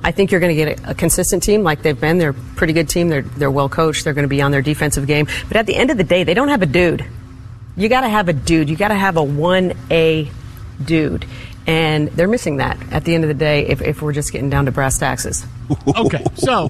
I think you're going to get a consistent team like they've been. They're a pretty good team. They're well coached. They're going to be on their defensive game. But at the end of the day, they don't have a dude. You got to have a dude. You got to have a 1A dude. And they're missing that at the end of the day if we're just getting down to brass taxes. Okay, so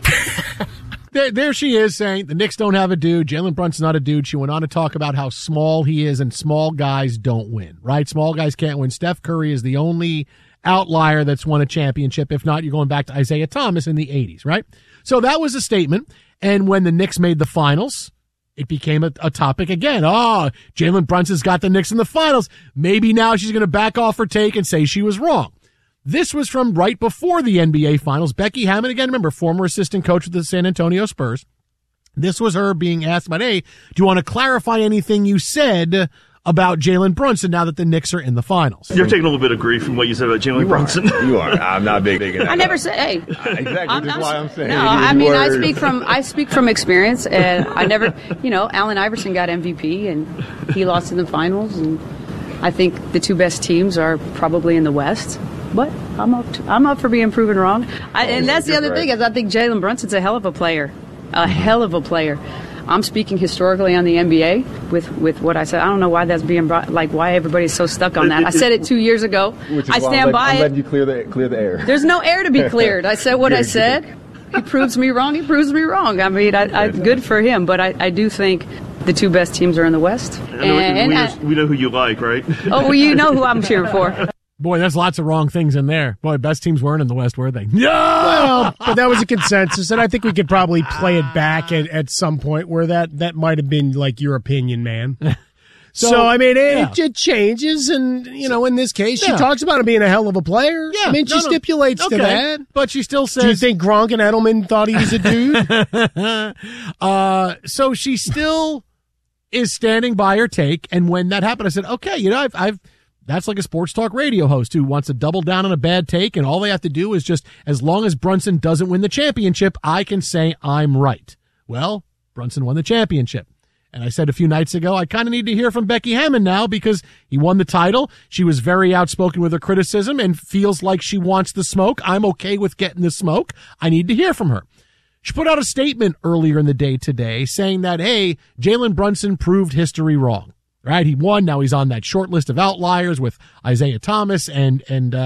there she is saying the Knicks don't have a dude. Jalen Brunson's not a dude. She went on to talk about how small he is and small guys don't win, right? Small guys can't win. Steph Curry is the only outlier that's won a championship. If not, you're going back to Isaiah Thomas in the 80s, right? So that was a statement. And when the Knicks made the finals, it became a topic again. Oh, Jalen Brunson's got the Knicks in the finals. Maybe now she's going to back off her take and say she was wrong. This was from right before the NBA Finals. Becky Hammon, again, remember, former assistant coach with the San Antonio Spurs. This was her being asked about, hey, do you want to clarify anything you said about Jalen Brunson now that the Knicks are in the finals? You're taking a little bit of grief from what you said about Jalen Brunson. You are. I'm not big in that. I never said, hey. Exactly. That's why I'm saying. No, I mean, I speak from experience, and I never, Allen Iverson got MVP, and he lost in the finals, and I think the two best teams are probably in the West. But I'm up for being proven wrong. And that's the other thing is I think Jalen Brunson's a hell of a player. A hell of a player. I'm speaking historically on the NBA with what I said. I don't know why that's being brought, like why everybody's so stuck on that. I said it 2 years ago. I stand by it. I'm letting you clear the air. There's no air to be cleared. I said what I said. He proves me wrong. He proves me wrong. I mean, good for him. But I do think the two best teams are in the West. We know who you like, right? Oh, well, you know who I'm cheering for. Boy, there's lots of wrong things in there. Boy, best teams weren't in the West, were they? No! Well, but that was a consensus, and I think we could probably play it back at some point where that might have been like your opinion, man. So I mean, it changes, and, in this case, she talks about him being a hell of a player. Yeah, I mean, she stipulates to that. But she still says... Do you think Gronk and Edelman thought he was a dude? So she still is standing by her take, and when that happened, I said, okay, I've that's like a sports talk radio host who wants to double down on a bad take, and all they have to do is just, as long as Brunson doesn't win the championship, I can say I'm right. Well, Brunson won the championship. And I said a few nights ago, I kind of need to hear from Becky Hammon now because he won the title. She was very outspoken with her criticism and feels like she wants the smoke. I'm okay with getting the smoke. I need to hear from her. She put out a statement earlier in the day today saying that, hey, Jalen Brunson proved history wrong. Right, he won. Now he's on that short list of outliers with Isaiah Thomas and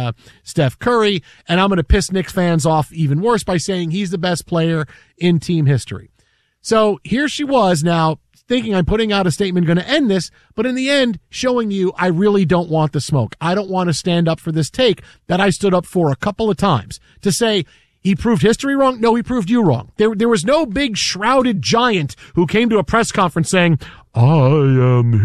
Steph Curry. And I'm going to piss Knicks fans off even worse by saying he's the best player in team history. So here she was now thinking I'm putting out a statement going to end this, but in the end showing you I really don't want the smoke. I don't want to stand up for this take that I stood up for a couple of times to say, he proved history wrong? No, he proved you wrong. There was no big shrouded giant who came to a press conference saying, I am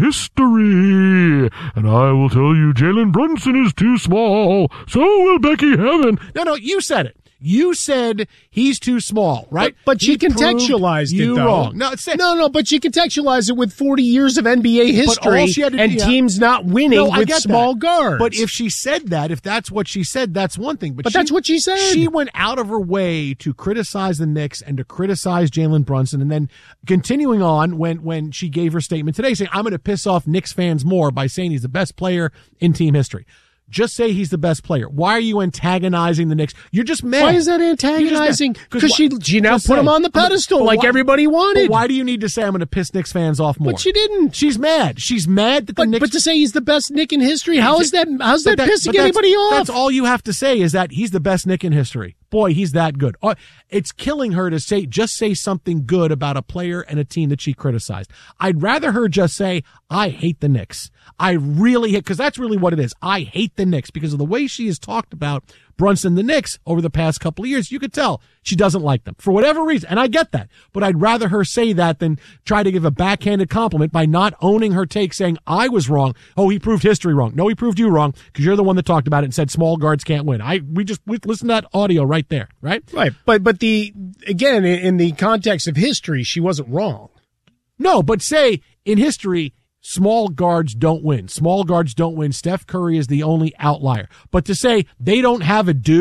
history, and I will tell you Jalen Brunson is too small, so will Becky Hammon. No, you said it. You said he's too small, right? But she contextualized it, though. Wrong. No, but she contextualized it with 40 years of NBA history and teams not winning with small guards. But if she said that, if that's what she said, that's one thing. But that's what she said. She went out of her way to criticize the Knicks and to criticize Jalen Brunson, and then continuing on when she gave her statement today saying, I'm going to piss off Knicks fans more by saying he's the best player in team history. Just say he's the best player. Why are you antagonizing the Knicks? You're just mad. Why is that antagonizing? Because she now put him on the pedestal like everybody wanted. But why do you need to say I'm going to piss Knicks fans off more? But she didn't. She's mad. She's mad that the Knicks... But to say he's the best Knick in history, how's that pissing anybody off? That's all you have to say is that he's the best Knick in history. Boy, he's that good. It's killing her to say something good about a player and a team that she criticized. I'd rather her just say, I hate the Knicks. I really hate, because that's really what it is. I hate the Knicks because of the way she has talked about Brunson and the Knicks over the past couple of years. You could tell she doesn't like them for whatever reason. And I get that, but I'd rather her say that than try to give a backhanded compliment by not owning her take, saying I was wrong. Oh, he proved history wrong. No, he proved you wrong because you're the one that talked about it and said small guards can't win. We listened to that audio right there, right? Right. But again, in the context of history, she wasn't wrong. No, but say in history, small guards don't win. Small guards don't win. Steph Curry is the only outlier. But to say they don't have a dude,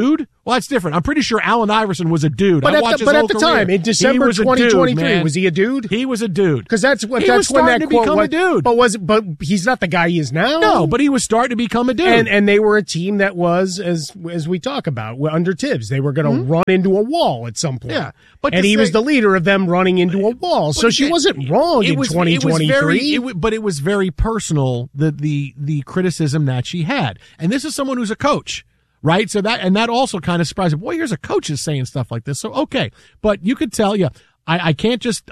Well, that's different. I'm pretty sure Allen Iverson was a dude. But at the time, in December 2023, was he a dude? He was a dude. Because that's when that quote was. A dude. But he's not the guy he is now. No, but he was starting to become a dude. And they were a team that was, as we talk about, under Tibbs, they were going to run into a wall at some point. Yeah, and he was the leader of them running into a wall. So she wasn't wrong in 2023. But it was very personal, the criticism that she had. And this is someone who's a coach. Right. So that also kind of surprised me. Boy, here's a coach is saying stuff like this. So, okay. But you could tell, I can't just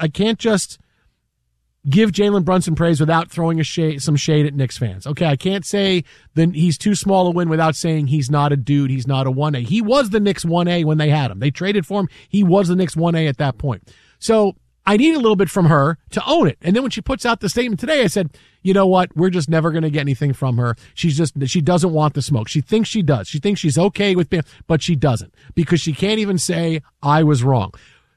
give Jalen Brunson praise without throwing some shade at Knicks fans. Okay. I can't say that he's too small a win without saying he's not a dude. He's not a 1A. He was the Knicks 1A when they had him. They traded for him. He was the Knicks 1A at that point. So I need a little bit from her to own it. And then when she puts out the statement today, I said, you know what? We're just never going to get anything from her. She doesn't want the smoke. She thinks she does. She thinks she's okay with being, but she doesn't, because she can't even say I was wrong.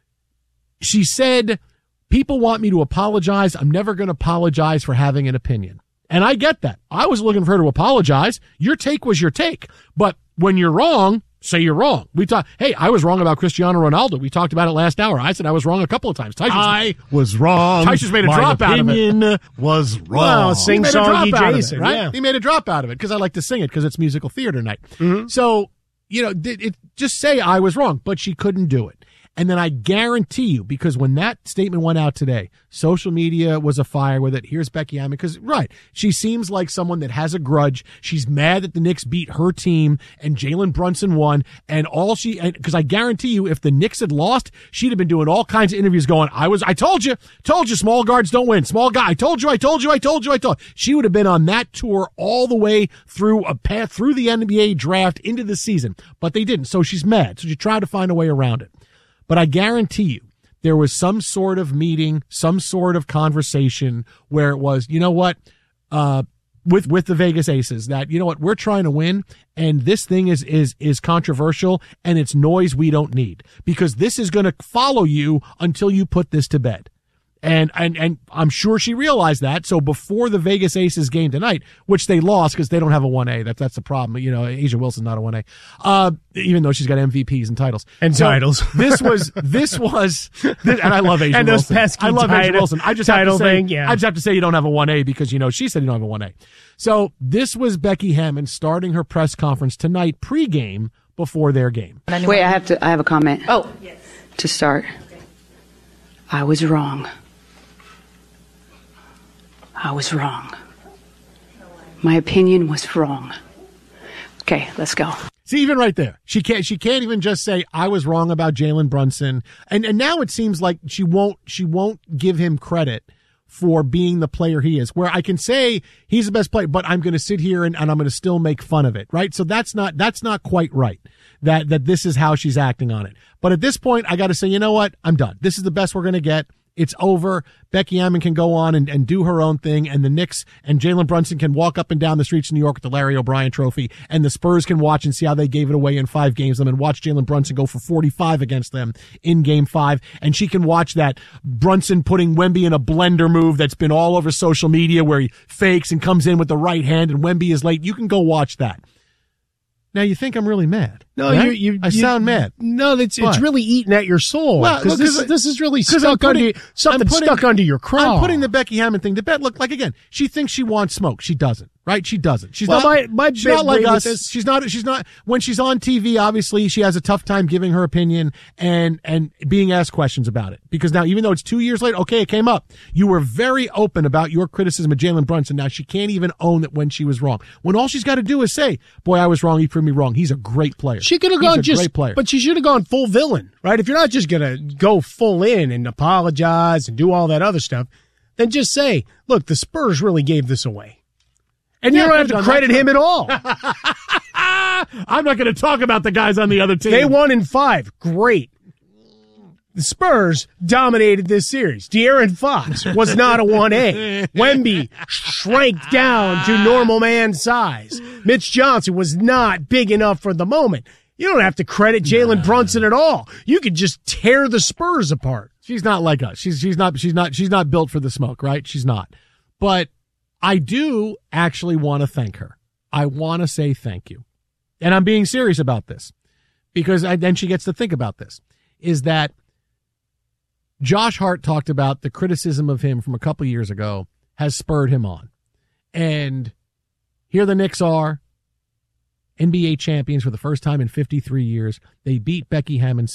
She said, people want me to apologize. I'm never going to apologize for having an opinion. And I get that. I was looking for her to apologize. Your take was your take. But when you're wrong, say you're wrong. Hey, I was wrong about Cristiano Ronaldo. We talked about it last hour. I said I was wrong a couple of times. I was wrong. Tyson made a drop out of it. My opinion was wrong. Well, sing-songy Jason, right? Yeah. He made a drop out of it because I like to sing it because it's musical theater night. Mm-hmm. So, just say I was wrong, but she couldn't do it. And then I guarantee you, because when that statement went out today, social media was afire with it. Here's Becky Hammon, because, right, she seems like someone that has a grudge. She's mad that the Knicks beat her team and Jalen Brunson won. And because I guarantee you, if the Knicks had lost, she'd have been doing all kinds of interviews going, I told you, small guards don't win. Small guy, I told you. She would have been on that tour all the way through a path through the NBA draft into the season. But they didn't. So she's mad. So she tried to find a way around it. But I guarantee you, there was some sort of meeting, some sort of conversation where it was, you know what, with the Vegas Aces, that, you know what, we're trying to win, and this thing is controversial, and it's noise we don't need, because this is going to follow you until you put this to bed. And I'm sure she realized that. So before the Vegas Aces game tonight, which they lost because they don't have a 1A. That's the problem. Asia Wilson's not a 1A. Even though she's got MVPs and titles. This was, and I love Asia Wilson. And those pesky Asia Wilson. I just have to say you don't have a 1A because, she said you don't have a 1A. So this was Becky Hammon starting her press conference tonight pregame before their game. Wait, I have a comment. Oh, yes. To start. I was wrong. I was wrong. My opinion was wrong. Okay, let's go. See, even right there, she can't even just say I was wrong about Jalen Brunson. And now it seems like she won't give him credit for being the player he is, where I can say he's the best player, but I'm going to sit here and I'm going to still make fun of it. Right. So that's not quite right. That this is how she's acting on it. But at this point, I got to say, you know what? I'm done. This is the best we're going to get. It's over. Becky Hammon can go on and do her own thing, and the Knicks and Jalen Brunson can walk up and down the streets of New York with the Larry O'Brien trophy, and the Spurs can watch and see how they gave it away in 5 games, and watch Jalen Brunson go for 45 against them in Game 5, and she can watch that Brunson putting Wemby in a blender move that's been all over social media where he fakes and comes in with the right hand and Wemby is late. You can go watch that. Now you think I'm really mad? No, right? I sound mad. No, it's really eating at your soul. Well, this is really stuck under your craw. I'm putting the Becky Hammon thing to bed. Look, like again, she thinks she wants smoke. She doesn't. Right? She doesn't. She's not like us. She's not. When she's on TV, obviously she has a tough time giving her opinion and being asked questions about it. Because now, even though it's 2 years later, okay, it came up. You were very open about your criticism of Jalen Brunson. Now she can't even own that when she was wrong. When all she's got to do is say, "Boy, I was wrong. He proved me wrong. He's a great player." She could have gone great player. But she should have gone full villain, right? If you're not just gonna go full in and apologize and do all that other stuff, then just say, "Look, the Spurs really gave this away." And you don't have to credit him at all. I'm not going to talk about the guys on the other team. They won in 5. Great. The Spurs dominated this series. De'Aaron Fox was not a 1A. Wemby shrank down to normal man size. Mitch Johnson was not big enough for the moment. You don't have to credit Jalen Brunson at all. You could just tear the Spurs apart. She's not like us. She's not built for the smoke, right? She's not. But I do actually want to thank her. I want to say thank you. And I'm being serious about this because then she gets to think about this, is that Josh Hart talked about the criticism of him from a couple years ago has spurred him on. And here the Knicks are, NBA champions for the first time in 53 years. They beat Becky Hammon